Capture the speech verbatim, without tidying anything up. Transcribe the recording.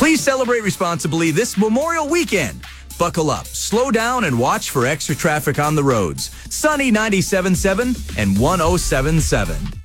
Please celebrate responsibly this Memorial Weekend. Buckle up, slow down, and watch for extra traffic on the roads. Sunny ninety-seven point seven and one oh seven point seven.